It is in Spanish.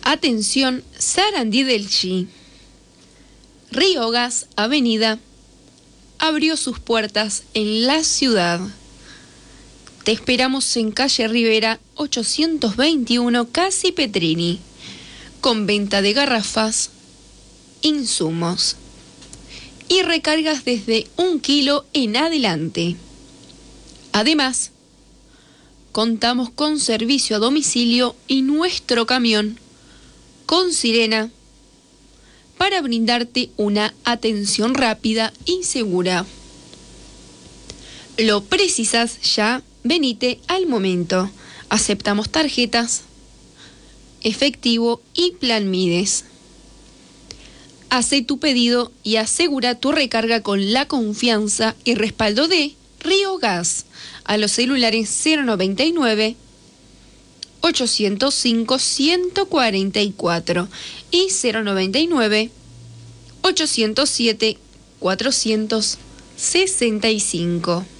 Atención, Sarandí del Chi. Río Gas Avenida abrió sus puertas en la ciudad. Te esperamos en calle Rivera 821, Casi Petrini, con venta de garrafas, insumos y recargas desde 1 kilo en adelante. Además, contamos con servicio a domicilio y nuestro camión con sirena para brindarte una atención rápida y segura. Lo precisas ya, venite al momento. Aceptamos tarjetas, efectivo y plan Mides. Hacé tu pedido y asegura tu recarga con la confianza y respaldo de Río Gas a los celulares 099 805 144 y 099 807 465.